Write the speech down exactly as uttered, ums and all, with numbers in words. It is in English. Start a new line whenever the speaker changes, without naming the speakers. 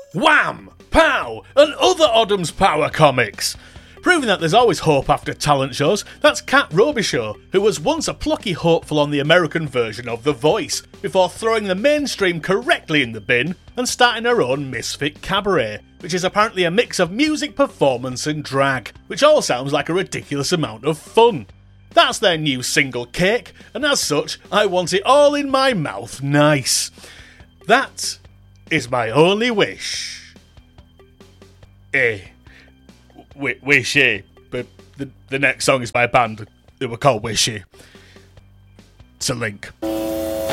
Wham! Pow! And other Oddham's Power comics. Proving that there's always hope after talent shows, that's Kat Robichaud, who was once a plucky hopeful on the American version of The Voice, before throwing the mainstream correctly in the bin and starting her own Misfit Cabaret, which is apparently a mix of music, performance and drag, which all sounds like a ridiculous amount of fun. That's their new single, Cake, and as such, I want it all in my mouth nice. That is my only wish. Eh. W- Wishy, but the, the next song is by a band that were called Wishy. It's a link.